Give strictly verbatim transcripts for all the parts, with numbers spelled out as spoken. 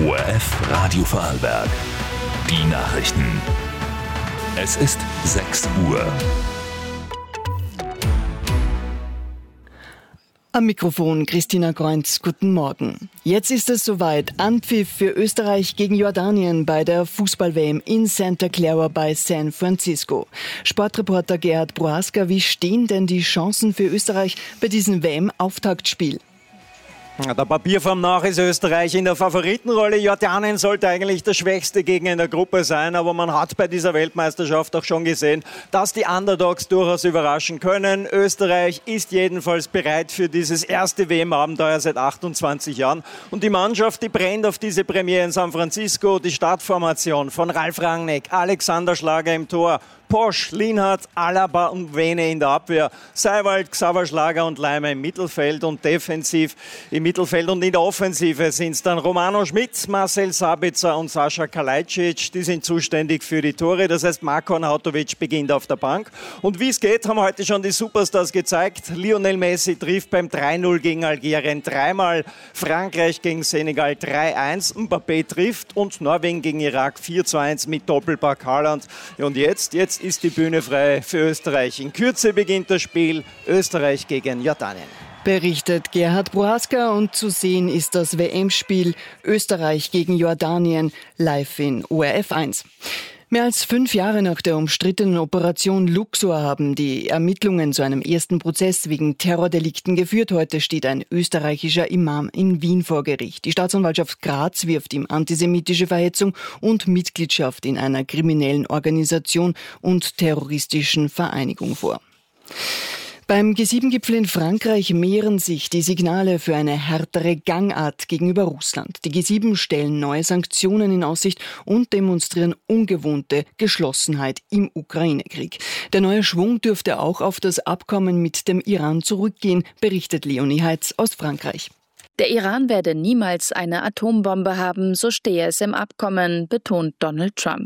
O R F Radio Vorarlberg. Die Nachrichten. Es ist sechs Uhr. Am Mikrofon Christina Kreunz, guten Morgen. Jetzt ist es soweit. Anpfiff für Österreich gegen Jordanien bei der Fußball-W M in Santa Clara bei San Francisco. Sportreporter Gerhard Prohaska, wie stehen denn die Chancen für Österreich bei diesem W M-Auftaktspiel? Der Papierform nach ist Österreich in der Favoritenrolle. Jordanien sollte eigentlich der schwächste Gegner in der Gruppe sein, aber man hat bei dieser Weltmeisterschaft auch schon gesehen, dass die Underdogs durchaus überraschen können. Österreich ist jedenfalls bereit für dieses erste W M-Abenteuer seit achtundzwanzig Jahren. Und die Mannschaft, die brennt auf diese Premiere in San Francisco. Die Startformation von Ralf Rangnick, Alexander Schlager im Tor, Posch, Lienhardt, Alaba und Vene in der Abwehr, Seiwald, Xaver Schlager und Leimer im Mittelfeld und defensiv im Mittelfeld und in der Offensive sind es dann Romano Schmidt, Marcel Sabitzer und Sascha Kalajdzic, die sind zuständig für die Tore, das heißt Marko Arnautovic beginnt auf der Bank. Und wie es geht, haben heute schon die Superstars gezeigt. Lionel Messi trifft beim drei null gegen Algerien dreimal, Frankreich gegen Senegal drei eins, Mbappé trifft und Norwegen gegen Irak vier zu eins mit Doppelpack Haaland. Und jetzt, jetzt ist die Bühne frei für Österreich. In Kürze beginnt das Spiel Österreich gegen Jordanien. Berichtet Gerhard Prohaska und zu sehen ist das W M-Spiel Österreich gegen Jordanien live in O R F eins. Mehr als fünf Jahre nach der umstrittenen Operation Luxor haben die Ermittlungen zu einem ersten Prozess wegen Terrordelikten geführt. Heute steht ein österreichischer Imam in Wien vor Gericht. Die Staatsanwaltschaft Graz wirft ihm antisemitische Verhetzung und Mitgliedschaft in einer kriminellen Organisation und terroristischen Vereinigung vor. Beim G sieben Gipfel in Frankreich mehren sich die Signale für eine härtere Gangart gegenüber Russland. Die G sieben stellen neue Sanktionen in Aussicht und demonstrieren ungewohnte Geschlossenheit im Ukraine-Krieg. Der neue Schwung dürfte auch auf das Abkommen mit dem Iran zurückgehen, berichtet Leonie Heitz aus Frankreich. Der Iran werde niemals eine Atombombe haben, so stehe es im Abkommen, betont Donald Trump.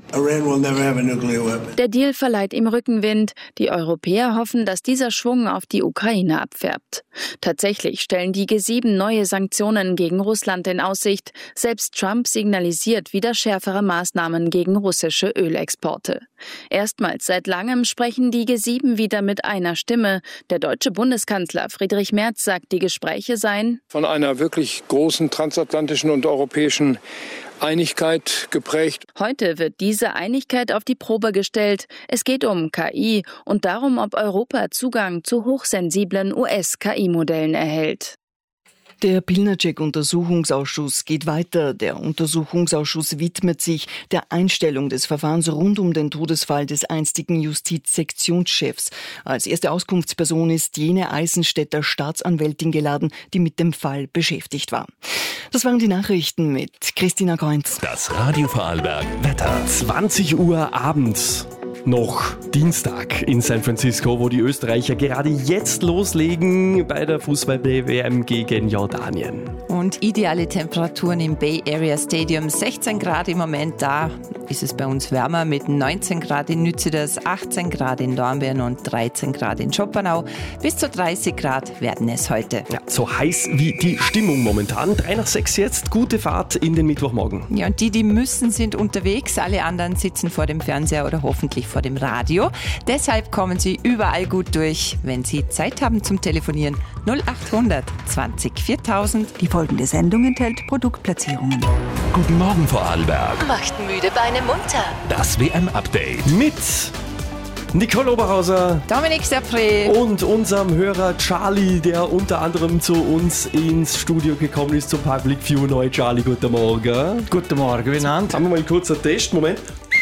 Der Deal verleiht ihm Rückenwind. Die Europäer hoffen, dass dieser Schwung auf die Ukraine abfärbt. Tatsächlich stellen die G sieben neue Sanktionen gegen Russland in Aussicht. Selbst Trump signalisiert wieder schärfere Maßnahmen gegen russische Ölexporte. Erstmals seit langem sprechen die G sieben wieder mit einer Stimme. Der deutsche Bundeskanzler Friedrich Merz sagt, die Gespräche seien von einer wirklich großen transatlantischen und europäischen Einigkeit geprägt. Heute wird diese Einigkeit auf die Probe gestellt. Es geht um K I und darum, ob Europa Zugang zu hochsensiblen U S-K I-Modellen erhält. Der Pilnacek-Untersuchungsausschuss geht weiter. Der Untersuchungsausschuss widmet sich der Einstellung des Verfahrens rund um den Todesfall des einstigen Justizsektionschefs. Als erste Auskunftsperson ist jene Eisenstädter Staatsanwältin geladen, die mit dem Fall beschäftigt war. Das waren die Nachrichten mit Christina Kreunz. Das Radio Vorarlberg Wetter. zwanzig Uhr abends. Noch Dienstag in San Francisco, wo die Österreicher gerade jetzt loslegen bei der Fußball-W M gegen Jordanien. Und ideale Temperaturen im Bay Area Stadium, sechzehn Grad im Moment, da ist es bei uns wärmer mit neunzehn Grad in Nützeders, achtzehn Grad in Dornbirn und dreizehn Grad in Schoppernau. Bis zu dreißig Grad werden es heute. Ja, so heiß wie die Stimmung momentan. drei nach sechs jetzt, gute Fahrt in den Mittwochmorgen. Ja, und die, die müssen, sind unterwegs. Alle anderen sitzen vor dem Fernseher oder hoffentlich vor dem Radio. Deshalb kommen Sie überall gut durch, wenn Sie Zeit haben zum Telefonieren. null achthundert zwanzig viertausend. Die folgende Sendung enthält Produktplatzierungen. Guten Morgen Vorarlberg. Macht müde Beine munter. Das W M-Update. Mit Nicole Oberhauser, Dominik Sapré und unserem Hörer Charlie, der unter anderem zu uns ins Studio gekommen ist zum Public View neu. Charlie, guten Morgen. Guten Morgen, wie nannt? Haben wir mal einen kurzen Test, Moment.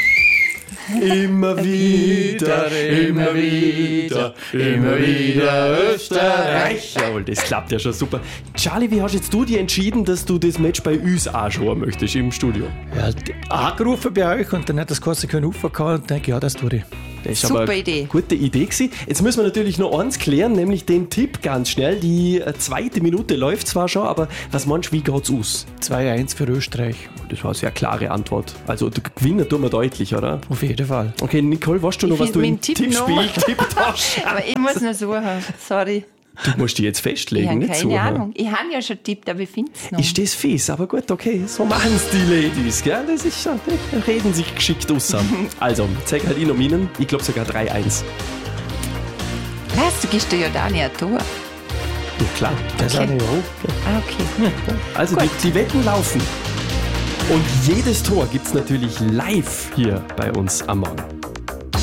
Immer wieder, immer wieder, immer wieder Österreich. Jawohl, das klappt ja schon super. Charlie, wie hast jetzt du dir entschieden, dass du das Match bei uns anschauen möchtest im Studio? Ja, angerufen bei euch und dann hat das Ganze keinen aufgehauen und denke, ja, das tue ich. Das ist Super aber eine Idee. Gute Idee gewesen. Jetzt müssen wir natürlich noch eins klären, nämlich den Tipp ganz schnell. Die äh, zweite Minute läuft zwar schon, aber was meinst du, wie geht's aus? zwei eins für Österreich. Das war eine sehr klare Antwort. Also gewinnen tun wir deutlich, oder? Auf jeden Fall. Okay, Nicole, weißt du noch, Ich was du find im meinen Tipp Tippspiel noch. getippt hast? Aber ich muss noch suchen. Sorry. Du musst dich jetzt festlegen, Ich habe nicht keine zuhören. Ahnung. Ich habe ja schon getippt, aber ich finde es noch. Ist das fies, aber gut, okay, so machen es die Ladies, gell? Das ist schon, die reden sich geschickt aus. Also, zeig halt ihn um ihnen, ich glaube sogar drei eins. Was, du gibst der Jordanier ein Tor? Ja klar, das Okay. okay. Okay. Ah, okay. Also die, die Wetten laufen. Und jedes Tor gibt es natürlich live hier bei uns am Morgen.